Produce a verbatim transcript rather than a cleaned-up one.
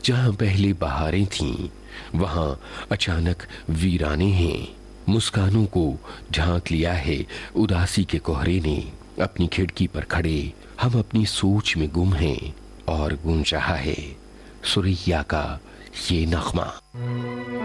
जहां पहले बहारें थीं, वहां अचानक वीराने हैं। मुस्कानों को झांक लिया है उदासी के कोहरे ने। अपनी खिड़की पर खड़े हम अपनी सोच में गुम हैं और गूंज रहा है सुरैया का ये नगमा।